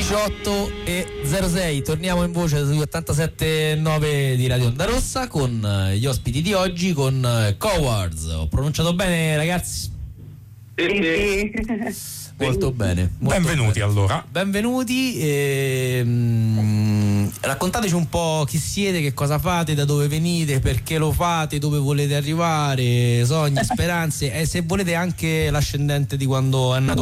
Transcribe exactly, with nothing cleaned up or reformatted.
diciotto e zero sei, torniamo in voce sugli ottantasette nove di Radio Onda Rossa con gli ospiti di oggi, con Cowards. Ho pronunciato bene, ragazzi? Sì. Molto bene. Molto Benvenuti bene. allora. Benvenuti. E, mm, raccontateci un po' chi siete, che cosa fate, da dove venite, perché lo fate, dove volete arrivare, sogni, speranze e se volete anche l'ascendente di quando è nato